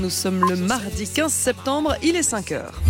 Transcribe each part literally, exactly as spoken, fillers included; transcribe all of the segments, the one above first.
Nous sommes le mardi quinze septembre, il est cinq heures.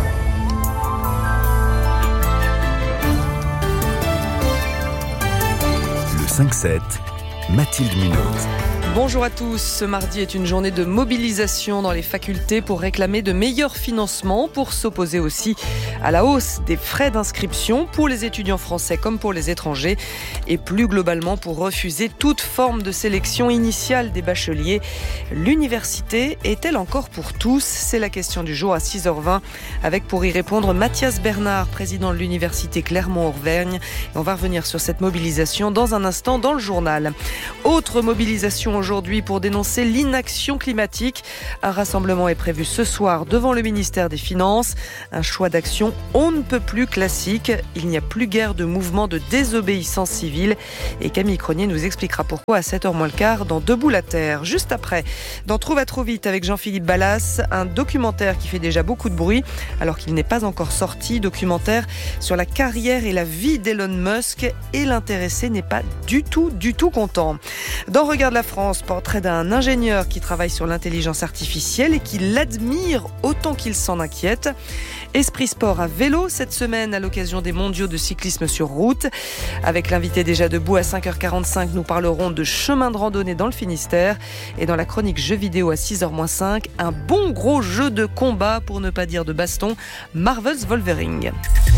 Le cinq sept, Mathilde Munoz. Bonjour à tous. Ce mardi est une journée de mobilisation dans les facultés pour réclamer de meilleurs financements, pour s'opposer aussi à la hausse des frais d'inscription pour les étudiants français comme pour les étrangers et plus globalement pour refuser toute forme de sélection initiale des bacheliers. L'université est-elle encore pour tous ? C'est la question du jour à six heures vingt avec pour y répondre Mathias Bernard, président de l'université Clermont-Auvergne. Et on va revenir sur cette mobilisation dans un instant dans le journal. Autre mobilisation aujourd'hui pour dénoncer l'inaction climatique. Un rassemblement est prévu ce soir devant le ministère des Finances. Un choix d'action on ne peut plus classique. Il n'y a plus guère de mouvement de désobéissance civile. Et Camille Cronier nous expliquera pourquoi à sept heures moins le quart dans Debout la Terre. Juste après, dans Trouve à trop vite avec Jean-Philippe Ballas, un documentaire qui fait déjà beaucoup de bruit alors qu'il n'est pas encore sorti. Documentaire sur la carrière et la vie d'Elon Musk et l'intéressé n'est pas du tout, du tout content. Dans Regarde la France, portrait d'un ingénieur qui travaille sur l'intelligence artificielle et qui l'admire autant qu'il s'en inquiète. Esprit sport à vélo cette semaine à l'occasion des mondiaux de cyclisme sur route. Avec l'invité déjà debout à cinq heures quarante-cinq, nous parlerons de chemin de randonnée dans le Finistère. Et dans la chronique jeux vidéo à six heures moins cinq, un bon gros jeu de combat, pour ne pas dire de baston, Marvel's Wolverine.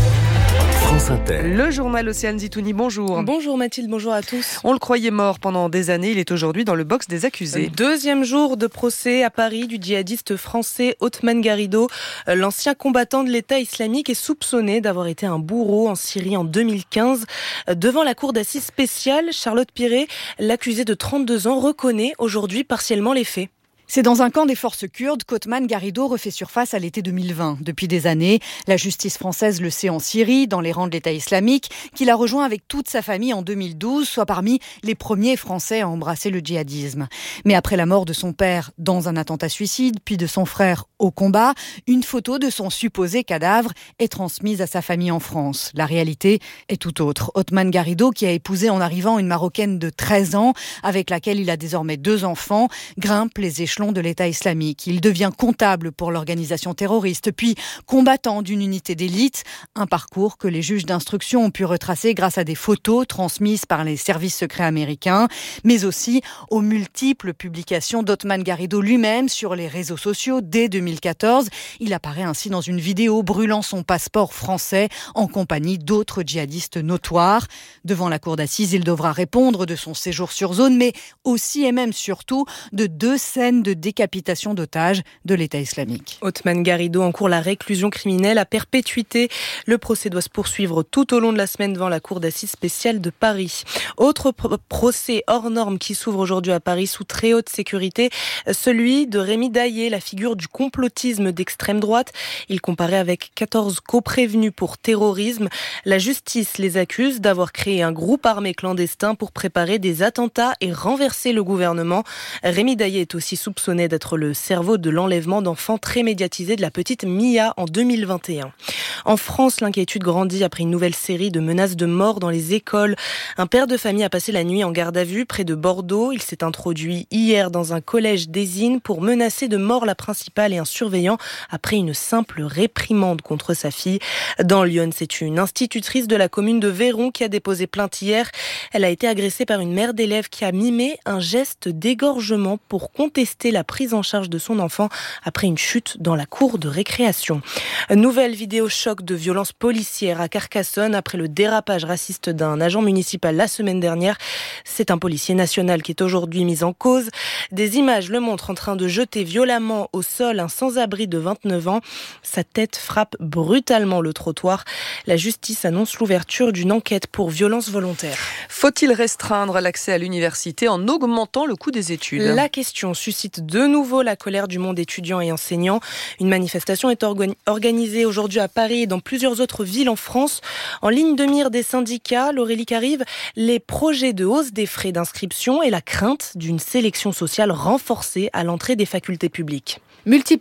France Inter. Le journal Océane Zitouni, bonjour. Bonjour Mathilde, bonjour à tous. On le croyait mort pendant des années, il est aujourd'hui dans le box des accusés. Deuxième jour de procès à Paris du djihadiste français Othman Garrido. L'ancien combattant de l'État islamique est soupçonné d'avoir été un bourreau en Syrie en deux mille quinze. Devant la cour d'assises spéciale, Charlotte Piré, l'accusé de trente-deux ans, reconnaît aujourd'hui partiellement les faits. C'est dans un camp des forces kurdes qu'Othman Garrido refait surface à l'été deux mille vingt. Depuis des années, la justice française le sait en Syrie, dans les rangs de l'État islamique, qu'il a rejoint avec toute sa famille en deux mille douze, soit parmi les premiers Français à embrasser le djihadisme. Mais après la mort de son père dans un attentat suicide, puis de son frère au combat, une photo de son supposé cadavre est transmise à sa famille en France. La réalité est tout autre. Othman Garrido, qui a épousé en arrivant une Marocaine de treize ans, avec laquelle il a désormais deux enfants, grimpe les échelons de l'État islamique. Il devient comptable pour l'organisation terroriste, puis combattant d'une unité d'élite, un parcours que les juges d'instruction ont pu retracer grâce à des photos transmises par les services secrets américains, mais aussi aux multiples publications d'Othman Garrido lui-même sur les réseaux sociaux dès deux mille quatorze. Il apparaît ainsi dans une vidéo brûlant son passeport français en compagnie d'autres djihadistes notoires. Devant la cour d'assises, il devra répondre de son séjour sur zone, mais aussi et même surtout de deux scènes de décapitation d'otages de l'État islamique. Othman Garrido encourt la réclusion criminelle à perpétuité. Le procès doit se poursuivre tout au long de la semaine devant la cour d'assises spéciale de Paris. Autre pro- procès hors norme qui s'ouvre aujourd'hui à Paris sous très haute sécurité, celui de Rémi Daillé, la figure du complotisme d'extrême droite. Il comparait avec quatorze coprévenus pour terrorisme. La justice les accuse d'avoir créé un groupe armé clandestin pour préparer des attentats et renverser le gouvernement. Rémi Daillé est aussi soupçonné d'être le cerveau de l'enlèvement d'enfants très médiatisé de la petite Mia en deux mille vingt et un. En France, l'inquiétude grandit après une nouvelle série de menaces de mort dans les écoles. Un père de famille a passé la nuit en garde à vue près de Bordeaux. Il s'est introduit hier dans un collège d'Ésine pour menacer de mort la principale et un surveillant après une simple réprimande contre sa fille. Dans Lyon, c'est une institutrice de la commune de Véron qui a déposé plainte hier. Elle a été agressée par une mère d'élève qui a mimé un geste d'égorgement pour contester la prise en charge de son enfant après une chute dans la cour de récréation. Nouvelle vidéo choc de violence policière à Carcassonne après le dérapage raciste d'un agent municipal la semaine dernière. C'est un policier national qui est aujourd'hui mis en cause. Des images le montrent en train de jeter violemment au sol un sans-abri de vingt-neuf ans. Sa tête frappe brutalement le trottoir. La justice annonce l'ouverture d'une enquête pour violence volontaire. Faut-il restreindre l'accès à l'université en augmentant le coût des études ? La question suscite de nouveau la colère du monde étudiant et enseignant. Une manifestation est organ- organisée aujourd'hui à Paris et dans plusieurs autres villes en France. En ligne de mire des syndicats, Laurélie Carive, les projets de hausse des frais d'inscription et la crainte d'une sélection sociale renforcée à l'entrée des facultés publiques. Multiplier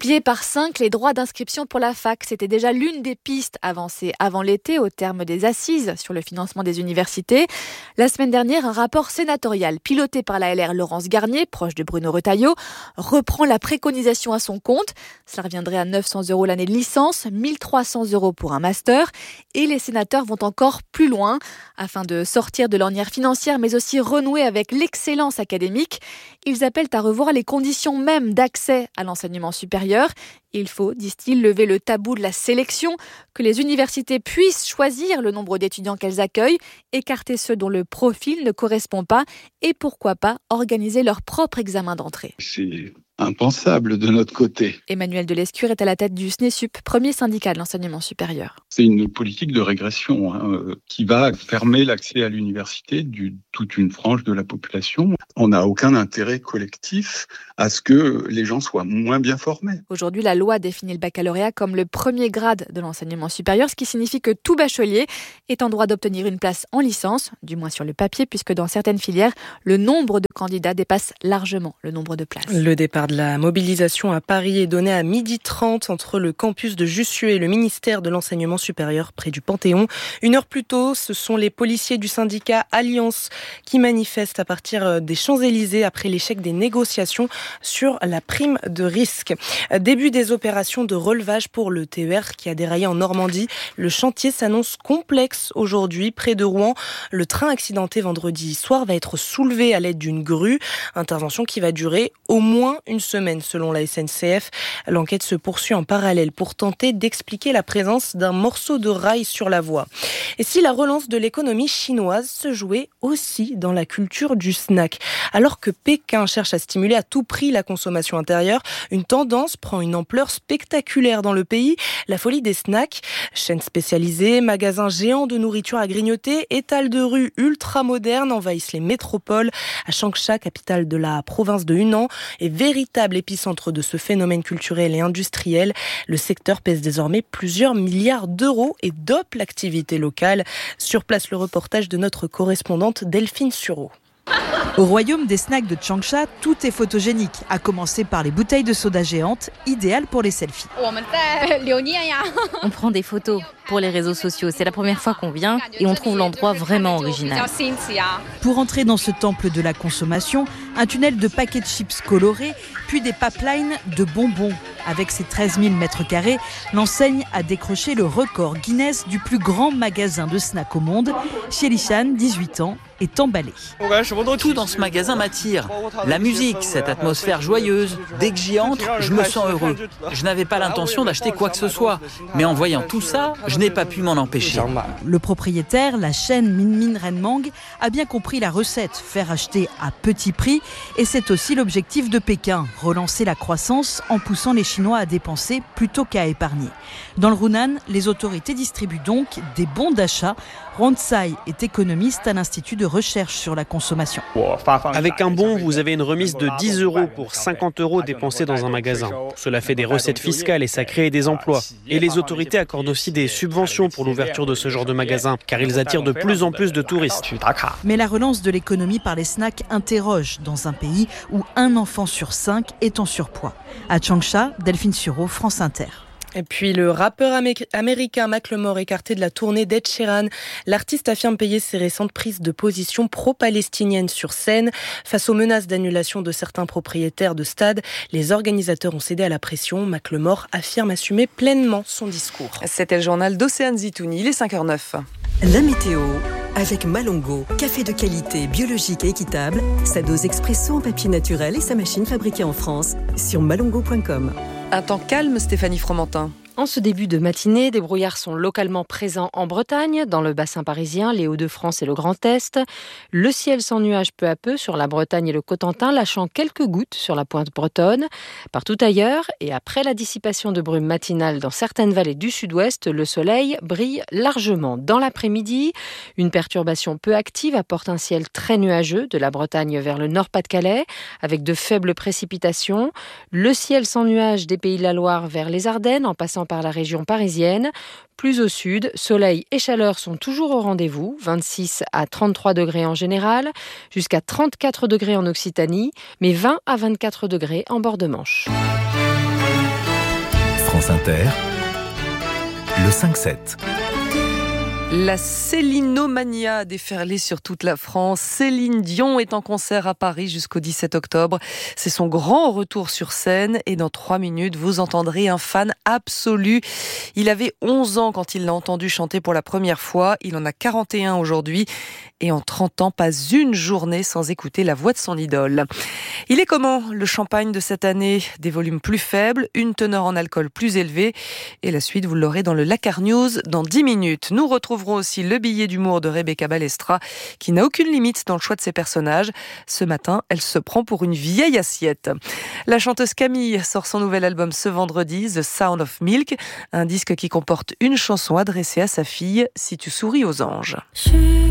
Multiplier par cinq les droits d'inscription pour la fac, c'était déjà l'une des pistes avancées avant l'été au terme des assises sur le financement des universités. La semaine dernière, un rapport sénatorial piloté par la L R Laurence Garnier, proche de Bruno Retailleau, reprend la préconisation à son compte. Cela reviendrait à neuf cents euros l'année de licence, mille trois cents euros pour un master. Et les sénateurs vont encore plus loin afin de sortir de l'ornière financière mais aussi renouer avec l'excellence académique. Ils appellent à revoir les conditions même d'accès à l'enseignement supérieur. Il faut, disent-ils, lever le tabou de la sélection, que les universités puissent choisir le nombre d'étudiants qu'elles accueillent, écarter ceux dont le profil ne correspond pas et pourquoi pas organiser leur propre examen d'entrée. C'est impensable de notre côté. Emmanuel Delescure est à la tête du SNESUP, premier syndicat de l'enseignement supérieur. C'est une politique de régression hein, qui va fermer l'accès à l'université de toute une frange de la population. On n'a aucun intérêt collectif à ce que les gens soient moins bien formés. Aujourd'hui, la loi définit le baccalauréat comme le premier grade de l'enseignement supérieur, ce qui signifie que tout bachelier est en droit d'obtenir une place en licence, du moins sur le papier, puisque dans certaines filières, le nombre de candidats dépasse largement le nombre de places. Le départ de la mobilisation à Paris est donné à midi trente entre le campus de Jussieu et le ministère de l'Enseignement supérieur près du Panthéon. Une heure plus tôt, ce sont les policiers du syndicat Alliance qui manifestent à partir des Champs-Élysées après l'échec des négociations sur la prime de risque. Début des opérations de relevage pour le T E R qui a déraillé en Normandie. Le chantier s'annonce complexe aujourd'hui près de Rouen. Le train accidenté vendredi soir va être soulevé à l'aide d'une grue. Intervention qui va durer au moins une semaine selon la S N C F. L'enquête se poursuit en parallèle pour tenter d'expliquer la présence d'un morceau de rail sur la voie. Et si la relance de l'économie chinoise se jouait aussi dans la culture du snack. Alors que Pékin cherche à stimuler à tout prix la consommation intérieure, une tendance prend une ampleur spectaculaire dans le pays. La folie des snacks, chaînes spécialisées, magasins géants de nourriture à grignoter, étals de rue ultra modernes envahissent les métropoles. À Changsha, capitale de la province de Hunan, est véritable épicentre de ce phénomène culturel et industriel. Le secteur pèse désormais plusieurs milliards d'euros et dope l'activité locale. Sur place, le reportage de notre correspondante Delphine Sureau. Au royaume des snacks de Changsha, tout est photogénique, à commencer par les bouteilles de soda géantes, idéales pour les selfies. On prend des photos pour les réseaux sociaux. C'est la première fois qu'on vient et on trouve l'endroit vraiment original. Pour entrer dans ce temple de la consommation, un tunnel de paquets de chips colorés, puis des pipelines de bonbons. Avec ses treize mille mètres carrés, l'enseigne a décroché le record Guinness du plus grand magasin de snacks au monde. Xielishan, dix-huit ans, est emballé. Tout dans ce magasin m'attire. La musique, cette atmosphère joyeuse. Dès que j'y entre, je me sens heureux. Je n'avais pas l'intention d'acheter quoi que ce soit. Mais en voyant tout ça, je n'ai pas pu m'en empêcher. Le propriétaire, la chaîne Min Min Renmang, a bien compris la recette, faire acheter à petit prix. Et c'est aussi l'objectif de Pékin, relancer la croissance en poussant les Chinois à dépenser plutôt qu'à épargner. Dans le Hunan, les autorités distribuent donc des bons d'achat. Ron Tsai est économiste à l'Institut de recherche sur la consommation. Avec un bon, vous avez une remise de dix euros pour cinquante euros dépensés dans un magasin. Cela fait des recettes fiscales et ça crée des emplois. Et les autorités accordent aussi des subventions pour l'ouverture de ce genre de magasins, car ils attirent de plus en plus de touristes. Mais la relance de l'économie par les snacks interroge dans un pays où un enfant sur cinq est en surpoids. À Changsha, Delphine Sureau, France Inter. Et puis le rappeur amé- américain Macklemore écarté de la tournée d'Ed Sheeran. L'artiste affirme payer ses récentes prises de position pro-palestiniennes sur scène. Face aux menaces d'annulation de certains propriétaires de stades, les organisateurs ont cédé à la pression. Macklemore affirme assumer pleinement son discours. C'était le journal d'Océane Zitouni, il est cinq heures neuf. La météo avec Malongo, café de qualité biologique et équitable, sa dose expresso en papier naturel et sa machine fabriquée en France sur malongo point com. Un temps calme, Stéphanie Fromentin. En ce début de matinée, des brouillards sont localement présents en Bretagne, dans le bassin parisien, les Hauts-de-France et le Grand Est. Le ciel sans nuages peu à peu sur la Bretagne et le Cotentin, lâchant quelques gouttes sur la pointe bretonne. Partout ailleurs, et après la dissipation de brume matinale dans certaines vallées du sud-ouest, le soleil brille largement. Dans l'après-midi, une perturbation peu active apporte un ciel très nuageux de la Bretagne vers le nord-Pas-de-Calais, avec de faibles précipitations. Le ciel sans nuages des Pays de la Loire vers les Ardennes, en passant par la région parisienne. Plus au sud, soleil et chaleur sont toujours au rendez-vous, vingt-six à trente-trois degrés en général, jusqu'à trente-quatre degrés en Occitanie, mais vingt à vingt-quatre degrés en bord de Manche. France Inter, le cinq sept. La Célinomania a déferlé sur toute la France. Céline Dion est en concert à Paris jusqu'au dix-sept octobre. C'est son grand retour sur scène et dans trois minutes, vous entendrez un fan absolu. Il avait onze ans quand il l'a entendu chanter pour la première fois. Il en a quarante et un aujourd'hui. Et en trente ans, pas une journée sans écouter la voix de son idole. Il est comment, le champagne de cette année? Des volumes plus faibles, une teneur en alcool plus élevée. Et la suite, vous l'aurez dans le Lakar News dans dix minutes. Nous retrouverons aussi le billet d'humour de Rebecca Balestra, qui n'a aucune limite dans le choix de ses personnages. Ce matin, elle se prend pour une vieille assiette. La chanteuse Camille sort son nouvel album ce vendredi, The Sound of Milk, un disque qui comporte une chanson adressée à sa fille, Si tu souris aux anges.